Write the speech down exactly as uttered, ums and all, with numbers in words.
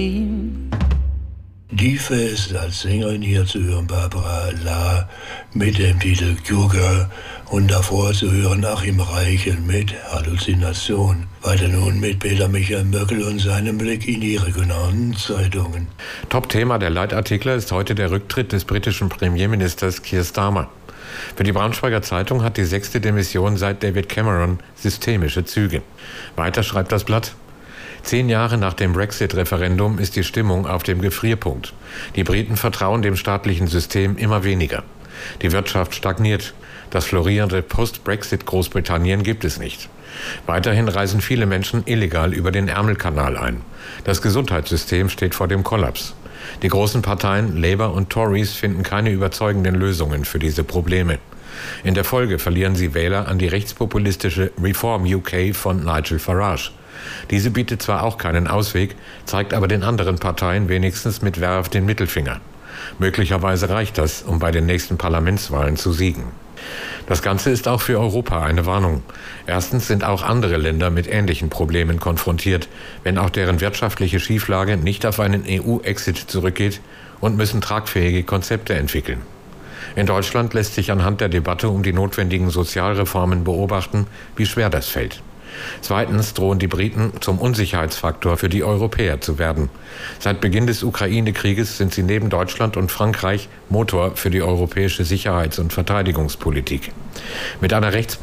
Die ist als Sängerin hier zu hören Barbara La mit dem Titel Cougar und davor zu hören Achim Reichel mit Halluzination. Weiter nun mit Peter Michael Möckel und seinem Blick in die regionalen Zeitungen. Top-Thema der Leitartikler ist heute der Rücktritt des britischen Premierministers Keir Starmer. Für die Braunschweiger Zeitung hat die sechste Demission seit David Cameron systemische Züge. Weiter schreibt das Blatt: Zehn Jahre nach dem Brexit-Referendum ist die Stimmung auf dem Gefrierpunkt. Die Briten vertrauen dem staatlichen System immer weniger. Die Wirtschaft stagniert. Das florierende Post-Brexit-Großbritannien gibt es nicht. Weiterhin reisen viele Menschen illegal über den Ärmelkanal ein. Das Gesundheitssystem steht vor dem Kollaps. Die großen Parteien Labour und Tories finden keine überzeugenden Lösungen für diese Probleme. In der Folge verlieren sie Wähler an die rechtspopulistische Reform U K von Nigel Farage. Diese bietet zwar auch keinen Ausweg, zeigt aber den anderen Parteien wenigstens mit Werf den Mittelfinger. Möglicherweise reicht das, um bei den nächsten Parlamentswahlen zu siegen. Das Ganze ist auch für Europa eine Warnung. Erstens sind auch andere Länder mit ähnlichen Problemen konfrontiert, wenn auch deren wirtschaftliche Schieflage nicht auf einen E U-Exit zurückgeht, und müssen tragfähige Konzepte entwickeln. In Deutschland lässt sich anhand der Debatte um die notwendigen Sozialreformen beobachten, wie schwer das fällt. Zweitens drohen die Briten zum Unsicherheitsfaktor für die Europäer zu werden. Seit Beginn des Ukraine-Krieges sind sie neben Deutschland und Frankreich Motor für die europäische Sicherheits- und Verteidigungspolitik. Mit einer Rechts